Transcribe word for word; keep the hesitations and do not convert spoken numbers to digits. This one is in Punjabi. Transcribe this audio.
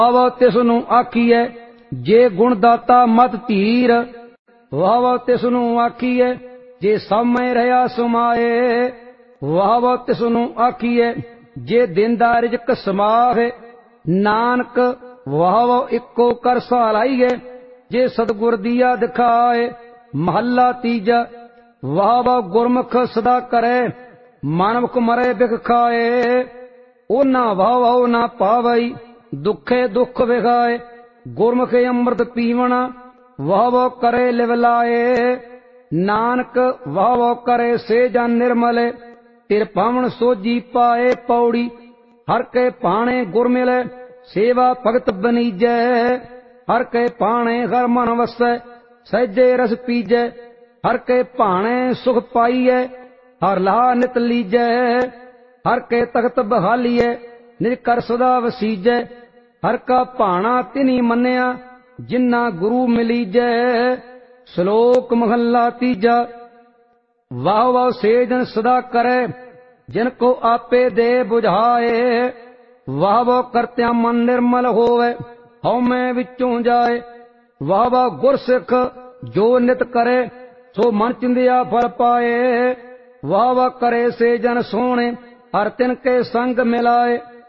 ਵਾਹ ਤਿਸਨੂੰ ਆਖੀਐ ਜੇ ਗੁਣ ਦਾਤਾ ਮਤ ਧੀਰ। ਵਾਹ ਤਿਸਨੂੰ ਆਖੀਐ ਜੇ ਸਾਮੈ ਰਹਾ ਸਮਾਏ। ਵਾਹ ਤਿਸਨੂੰ ਆਖੀਐ ਜੇ ਦਿੰਦਾ ਰਿਜ਼ਕ ਸਮਾਹੇ। ਨਾਨਕ ਵਾਹ ਇੱਕੋ ਕਰ ਸਹਾਲਾਈਐ ਜੇ ਸਤਿਗੁਰ ਦੀਆ ਦਿਖਾਏ। ਮਹੱਲਾ ਤੀਜਾ। ਵਾਹ ਗੁਰਮੁਖ ਸਦਾ ਕਰੇ ਮਨਮੁਖ ਮਰੇ ਬਿਖ ਖਾਏ। ਉਹਨਾਂ ਵਾਹ ਵਾਹ ਨਾ ਪਾਵਈ ਦੁਖੇ ਦੁੱਖ ਵਿਖਾਏ। ਗੁਰਮੁਖ ਅੰਮ੍ਰਿਤ ਪੀਵਣਾ ਵਾਹ ਵਾਹ ਕਰੇ ਲਿਵ ਲਾਏ। ਨਾਨਕ ਵਾਹ ਵਾਹ ਕਰੇ ਸੇ ਜਨ ਨਿਰਮਲੇ ਤਿਰ ਪਾਵਨ ਸੋਜੀ ਪਾਏ। ਪੌੜੀ ਹਰ ਕੇ ਭਾਣੇ ਗੁਰ ਮਿਲੇ ਸੇਵਾ ਭਗਤ ਬਨੀਜੈ। ਹਰ ਕੇ ਭਾਣੇ ਹਰ ਮਨ ਵਸੈ ਸਹਿਜੇ ਰਸ ਪੀਜੈ। ਹਰ ਕੇ ਭਾਣੇ ਸੁਖ ਪਾਈਐ ਹਰ ਲਾ ਨਿਤ ਲੀਜੈ। ਹਰ ਕੇ ਤਖਤ ਬਹਾਲੀਐ ਨਿਜ ਕਰ ਸਦਾ ਵਸੀਜੈ। ਹਰ ਕਾ ਭਾਣਾ ਤਿਨੀ ਮੰਨਿਆ ਜਿਨਾ ਗੁਰੂ ਮਿਲੀਜੈ। ਸ਼ਲੋਕ ਮਹੱਲਾ ਤੀਜਾ। ਵਾਹ ਵਾਹ ਸੇ ਜਨ ਸਦਾ ਕਰੇ ਜਿਨ ਕੋ ਆਪੇ ਦੇ ਬੁਝਾਏ। ਵਾਹ ਵਾਹ ਕਰਤਿਆਂ ਮਨ ਨਿਰਮਲ ਹੋਵੇ ਹਉਮੈ ਵਿੱਚੋਂ ਜਾਏ। ਵਾਹ ਵਾਹ ਗੁਰਸਿੱਖ ਜੋ ਨਿਤ ਕਰੇ ਸੋ ਮਨ ਚਿੰਦਿਆ ਫਲ ਪਾਏ। ਵਾਹ ਵਾਹ ਕਰੇ ਸੇ ਜਨ ਸੋਹਣੇ ਹਰ ਤਿਨ ਕੇ ਸੰਗ ਮਿਲਾਏ।